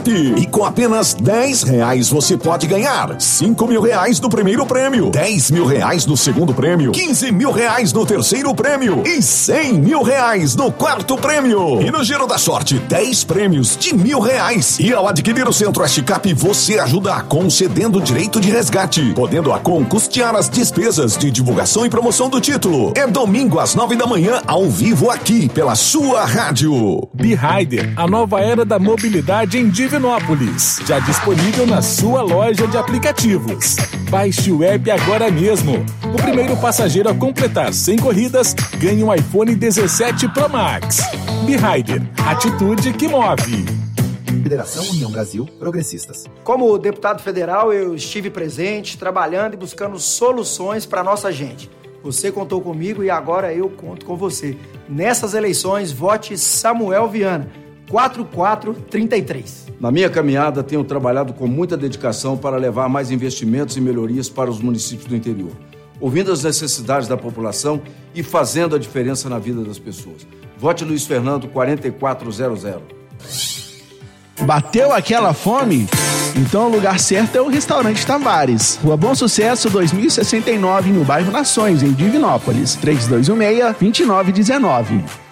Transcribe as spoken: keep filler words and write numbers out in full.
Cap. E com apenas dez reais você pode ganhar cinco mil reais no primeiro prêmio, dez mil reais no segundo prêmio, quinze mil reais no terceiro prêmio e cem mil reais no quarto prêmio. E no Giro da Sorte, dez prêmios de mil reais. E ao adquirir o Centro-Oeste Cap, você ajuda a concedendo o direito de resgate, podendo a Com custear as despesas de divulgação e promoção do título. É domingo às nove da manhã, ao vivo aqui pela sua rádio. B-Rider, a nova era da mobilidade em Divinópolis. Já disponível na sua loja de aplicativos. Baixe o app agora mesmo. O primeiro passageiro a completar cem corridas ganha um iPhone dezessete Pro Max. B-Rider, atitude que move. Federação União Brasil Progressistas. Como deputado federal, eu estive presente, trabalhando e buscando soluções para nossa gente. Você contou comigo e agora eu conto com você. Nessas eleições, vote Samuel Viana, quatro quatro três três. Na minha caminhada, tenho trabalhado com muita dedicação para levar mais investimentos e melhorias para os municípios do interior, ouvindo as necessidades da população e fazendo a diferença na vida das pessoas. Vote Luiz Fernando, quatro quatro zero zero. Bateu aquela fome? Então o lugar certo é o Restaurante Tavares. Rua Bom Sucesso dois mil e sessenta e nove, no bairro Nações, em Divinópolis. três dois um seis, dois nove um nove.